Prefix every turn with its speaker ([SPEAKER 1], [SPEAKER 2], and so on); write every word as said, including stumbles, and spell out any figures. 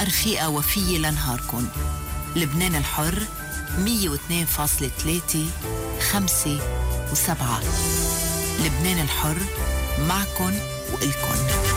[SPEAKER 1] رفيقة وفية لنهاركن. لبنان الحر مية واثنين فاصلة ثلاثة خمسة وسبعة. لبنان الحر معكن وإلكن.